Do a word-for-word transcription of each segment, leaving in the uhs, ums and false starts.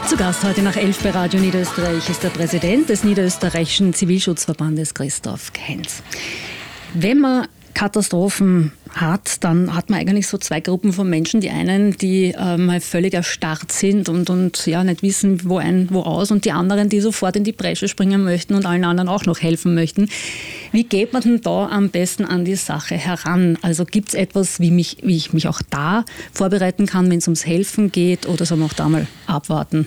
Zu Gast heute nach elf bei Radio Niederösterreich ist der Präsident des Niederösterreichischen Zivilschutzverbandes, Christoph Kenz. Wenn man Katastrophen hat, dann hat man eigentlich so zwei Gruppen von Menschen. Die einen, die äh, mal völlig erstarrt sind und, und ja, nicht wissen, wo ein, wo aus, und die anderen, die sofort in die Bresche springen möchten und allen anderen auch noch helfen möchten. Wie geht man denn da am besten an die Sache heran? Also gibt es etwas, wie, mich, wie ich mich auch da vorbereiten kann, wenn es ums Helfen geht, oder soll man auch da mal abwarten?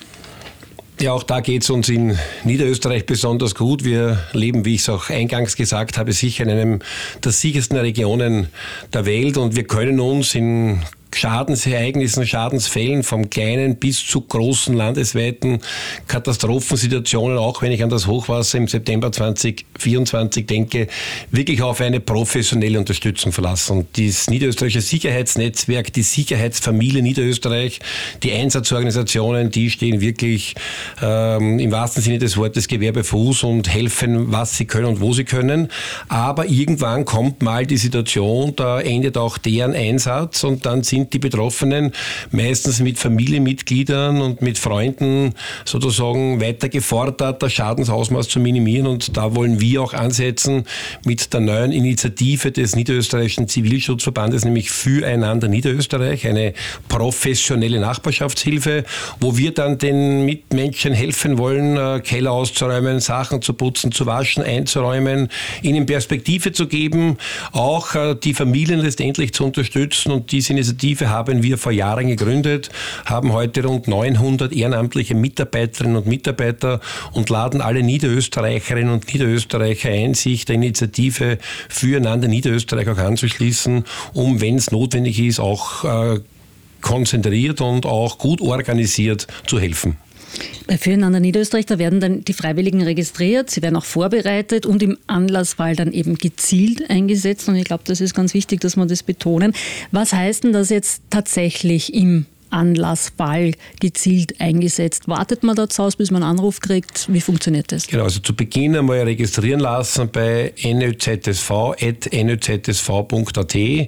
Ja, auch da geht es uns in Niederösterreich besonders gut. Wir leben, wie ich es auch eingangs gesagt habe, sicher in einem der sichersten Regionen der Welt, und wir können uns in Schadensereignissen, Schadensfällen vom kleinen bis zu großen landesweiten Katastrophensituationen, auch wenn ich an das Hochwasser im September zwanzig vierundzwanzig denke, wirklich auf eine professionelle Unterstützung verlassen. Und das Niederösterreichische Sicherheitsnetzwerk, die Sicherheitsfamilie Niederösterreich, die Einsatzorganisationen, die stehen wirklich ähm, im wahrsten Sinne des Wortes Gewehr bei Fuß und helfen, was sie können und wo sie können. Aber irgendwann kommt mal die Situation, da endet auch deren Einsatz, und dann sind die Betroffenen meistens mit Familienmitgliedern und mit Freunden sozusagen weiter gefordert, das Schadensausmaß zu minimieren. Und da wollen wir auch ansetzen mit der neuen Initiative des Niederösterreichischen Zivilschutzverbandes, nämlich Füreinander Niederösterreich, eine professionelle Nachbarschaftshilfe, wo wir dann den Mitmenschen helfen wollen, Keller auszuräumen, Sachen zu putzen, zu waschen, einzuräumen, ihnen Perspektive zu geben, auch die Familien letztendlich zu unterstützen. Und diese Initiative haben wir vor Jahren gegründet, haben heute rund neunhundert ehrenamtliche Mitarbeiterinnen und Mitarbeiter und laden alle Niederösterreicherinnen und Niederösterreicher ein, sich der Initiative Füreinander Niederösterreich auch anzuschließen, um, wenn es notwendig ist, auch äh, konzentriert und auch gut organisiert zu helfen. Bei Füreinander Niederösterreich, da werden dann die Freiwilligen registriert, sie werden auch vorbereitet und im Anlassfall dann eben gezielt eingesetzt. Und ich glaube, das ist ganz wichtig, dass wir das betonen. Was heißt denn das jetzt tatsächlich im Anlassfall gezielt eingesetzt? Wartet man da zu Hause, bis man einen Anruf kriegt? Wie funktioniert das? Genau, also zu Beginn einmal registrieren lassen bei n ö z s v at n ö z s v punkt a t.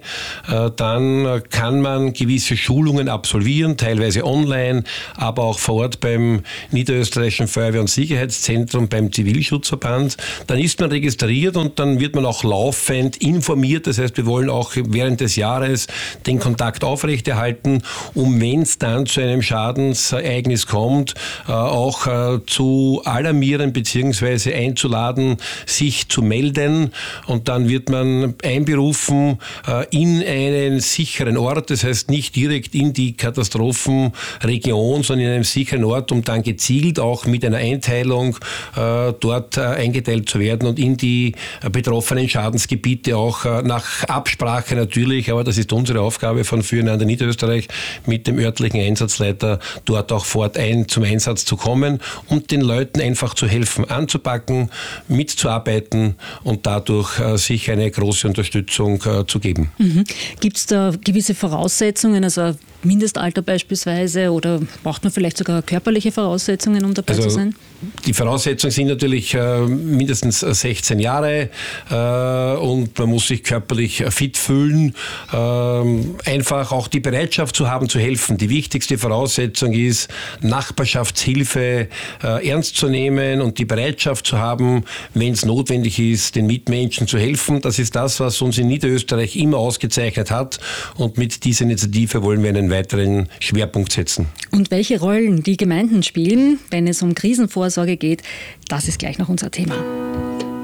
Dann kann man gewisse Schulungen absolvieren, teilweise online, aber auch vor Ort beim Niederösterreichischen Feuerwehr- und Sicherheitszentrum, beim Zivilschutzverband. Dann ist man registriert und dann wird man auch laufend informiert. Das heißt, wir wollen auch während des Jahres den Kontakt aufrechterhalten, um, wenn es dann zu einem Schadensereignis kommt, auch zu alarmieren bzw. einzuladen, sich zu melden. Und dann wird man einberufen in einen sicheren Ort, das heißt nicht direkt in die Katastrophenregion, sondern in einem sicheren Ort, um dann gezielt auch mit einer Einteilung dort eingeteilt zu werden und in die betroffenen Schadensgebiete auch nach Absprache natürlich, aber das ist unsere Aufgabe von Füreinander Niederösterreich, mit dem örtlichen Einsatzleiter dort auch vor Ort ein, zum Einsatz zu kommen und den Leuten einfach zu helfen, anzupacken, mitzuarbeiten und dadurch äh, sich eine große Unterstützung äh, zu geben. Mhm. Gibt es da gewisse Voraussetzungen, also ein Mindestalter beispielsweise, oder braucht man vielleicht sogar körperliche Voraussetzungen, um dabei also, zu sein? Die Voraussetzungen sind natürlich äh, mindestens sechzehn Jahre äh, und man muss sich körperlich fit fühlen, äh, einfach auch die Bereitschaft zu haben, zu helfen. Die wichtigste Voraussetzung ist, Nachbarschaftshilfe äh, ernst zu nehmen und die Bereitschaft zu haben, wenn es notwendig ist, den Mitmenschen zu helfen. Das ist das, was uns in Niederösterreich immer ausgezeichnet hat, und mit dieser Initiative wollen wir einen weiteren Schwerpunkt setzen. Und welche Rollen die Gemeinden spielen, wenn es um Krisenvorsorge geht, das ist gleich noch unser Thema.